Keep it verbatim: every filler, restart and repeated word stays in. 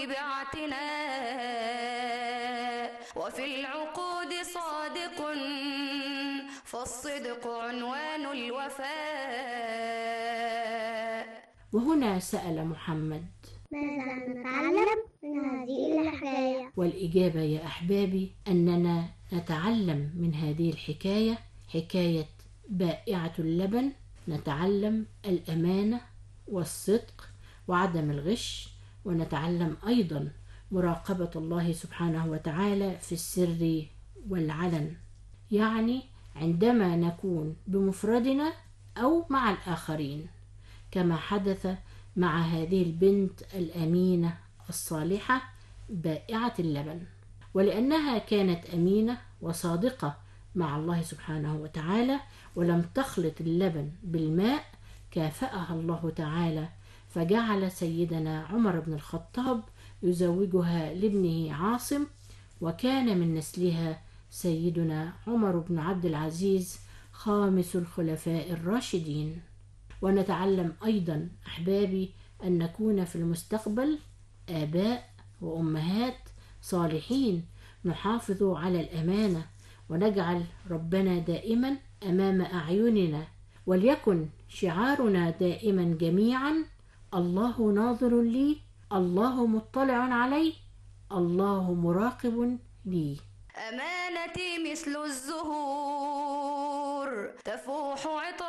باعتناء، وفي العقود صادق، فالصدق عنوان الوفاء. وهنا سأل محمد: ماذا نتعلم من هذه الحكاية؟ والإجابة يا أحبابي أننا نتعلم من هذه الحكاية، حكاية بائعة اللبن، نتعلم الأمانة والصدق وعدم الغش، ونتعلم أيضا مراقبة الله سبحانه وتعالى في السر والعلن، يعني عندما نكون بمفردنا أو مع الآخرين، كما حدث مع هذه البنت الأمينة الصالحة بائعة اللبن. ولأنها كانت أمينة وصادقة مع الله سبحانه وتعالى ولم تخلط اللبن بالماء، كافأها الله تعالى، فجعل سيدنا عمر بن الخطاب يزوجها لابنه عاصم، وكان من نسلها سيدنا عمر بن عبد العزيز خامس الخلفاء الراشدين. ونتعلم أيضا أحبابي أن نكون في المستقبل آباء وأمهات صالحين، نحافظ على الأمانة ونجعل ربنا دائما أمام أعيننا، وليكن شعارنا دائما جميعا: الله ناظر لي، الله مطلع علي، الله مراقب لي. أمانتي مثل الزهور تفوح عطر